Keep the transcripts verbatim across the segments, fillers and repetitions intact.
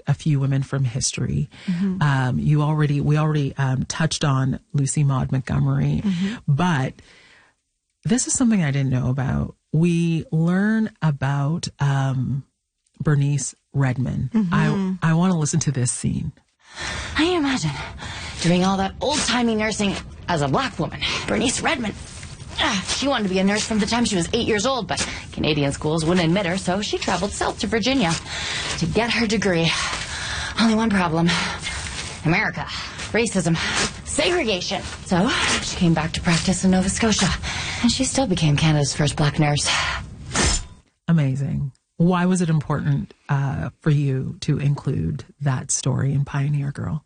a few women from history. Mm-hmm. Um, you already, we already um, touched on Lucy Maud Montgomery, mm-hmm. but this is something I didn't know about. We learn about um, Bernice Redman. Mm-hmm. I I want to listen to this scene. I imagine doing all that old-timey nursing as a black woman. Bernice Redman. Ah, she wanted to be a nurse from the time she was eight years old, but Canadian schools wouldn't admit her, so she traveled south to Virginia to get her degree. Only one problem. America. Racism. Segregation. So she came back to practice in Nova Scotia, and she still became Canada's first black nurse. Amazing. Why was it important uh, for you to include that story in Pioneer Girl?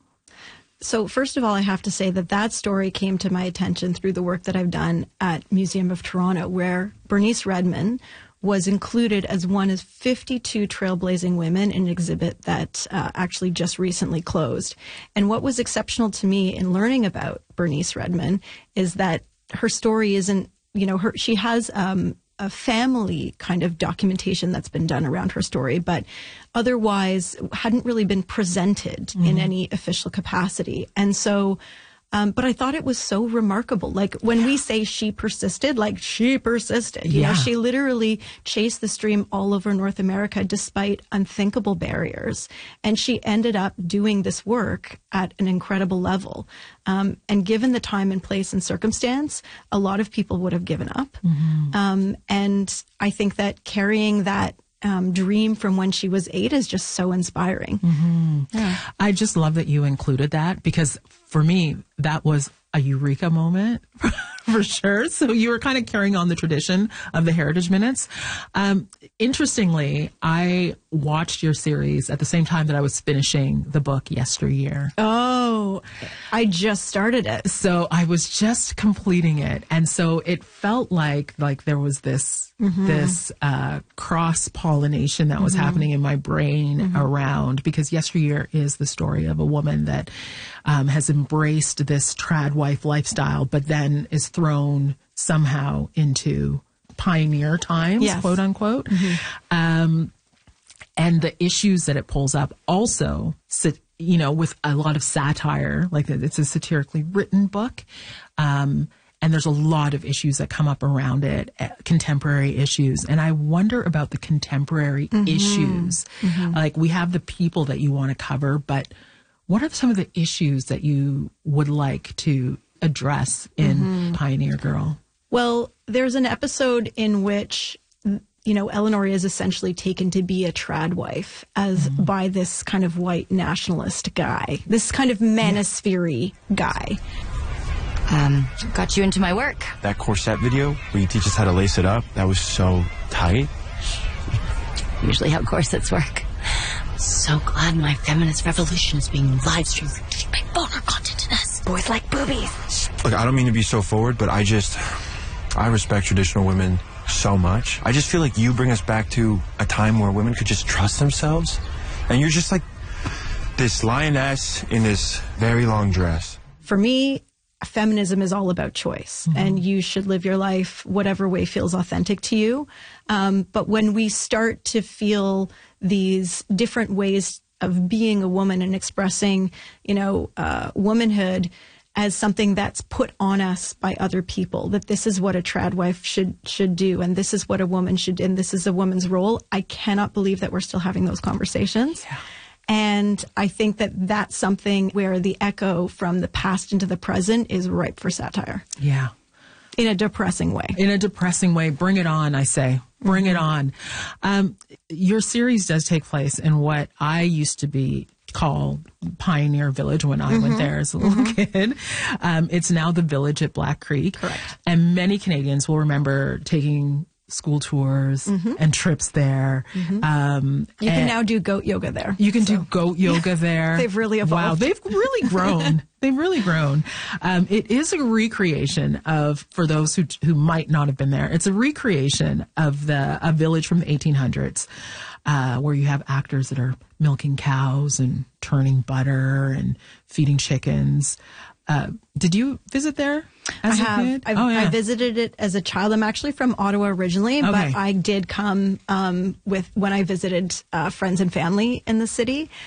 So first of all, I have to say that that story came to my attention through the work that I've done at Museum of Toronto, where Bernice Redman was included as one of fifty-two trailblazing women in an exhibit that uh, actually just recently closed. And what was exceptional to me in learning about Bernice Redman is that her story isn't, you know, her she has um, a family kind of documentation that's been done around her story, but otherwise hadn't really been presented mm-hmm. in any official capacity. And so, um, but I thought it was so remarkable. Like when yeah. we say she persisted, like she persisted, you yeah. know, she literally chased the stream all over North America despite unthinkable barriers. And she ended up doing this work at an incredible level. Um, and given the time and place and circumstance, a lot of people would have given up. Mm-hmm. Um, and I think that carrying that Um, dream from when she was eight is just so inspiring. Mm-hmm. Yeah. I just love that you included that, because for me, that was a eureka moment for sure. So you were kind of carrying on the tradition of the Heritage Minutes. Um, interestingly, I watched your series at the same time that I was finishing the book Yesteryear. Oh, I just started it. So I was just completing it. And so it felt like, like there was this, mm-hmm. this, uh, cross pollination that mm-hmm. was happening in my brain mm-hmm. around, because Yesteryear is the story of a woman that, um, has embraced this trad wife lifestyle, but then is thrown somehow into pioneer times, yes. quote unquote. Mm-hmm. Um, and the issues that it pulls up also, you know, with a lot of satire, like it's a satirically written book. Um, and there's a lot of issues that come up around it, uh, contemporary issues. And I wonder about the contemporary mm-hmm. issues. Mm-hmm. Like we have the people that you want to cover, but what are some of the issues that you would like to address in mm-hmm. Pioneer Girl? Well, there's an episode in which, you know, Eleanor is essentially taken to be a trad wife as mm-hmm. by this kind of white nationalist guy, this kind of manosphere yeah. guy. Um, got you into my work. That corset video where you teach us how to lace it up, that was so tight. Usually how corsets work. So glad my feminist revolution is being live streamed for my boner content to this. Boys like boobies. Look, I don't mean to be so forward, but I just, I respect traditional women so much. I just feel like you bring us back to a time where women could just trust themselves. And you're just like this lioness in this very long dress. For me, feminism is all about choice, mm-hmm. and you should live your life whatever way feels authentic to you. Um, but when we start to feel these different ways of being a woman and expressing, you know, uh, womanhood as something that's put on us by other people, that this is what a trad wife should should do, and this is what a woman should do, and this is a woman's role, I cannot believe that we're still having those conversations. Yeah. And I think that that's something where the echo from the past into the present is ripe for satire. Yeah. In a depressing way. In a depressing way. Bring it on, I say. Bring mm-hmm. it on. Um, your series does take place in what I used to be called Pioneer Village when I mm-hmm. went there as a little mm-hmm. kid. Um, it's now the Village at Black Creek. Correct. And many Canadians will remember taking school tours mm-hmm. and trips there. Mm-hmm. Um, you can now do goat yoga there. You can so. do goat yoga there. They've really evolved. Wow, they've really grown. They've really grown. Um, it is a recreation of, for those who who might not have been there, it's a recreation of the a village from the eighteen hundreds, uh, where you have actors that are milking cows and turning butter and feeding chickens. Uh, did you visit there as I a have. kid? I've, oh, yeah. I visited it as a child. I'm actually from Ottawa originally, okay. but I did come um, with when I visited uh, friends and family in the city.